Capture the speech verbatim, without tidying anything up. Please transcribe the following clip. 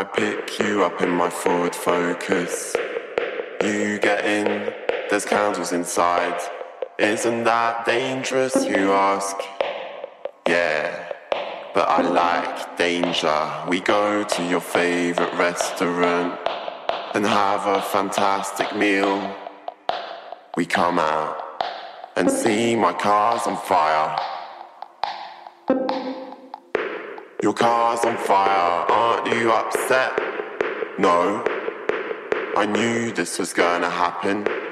I pick you up in my Ford Focus. You get in, there's candles inside. Isn't that dangerous, you ask? Yeah, but I like danger. We go to your favorite restaurant and have a fantastic meal. We come out and see my car's on fire. Your car's on fire, aren't you upset? No, I knew this was gonna happen.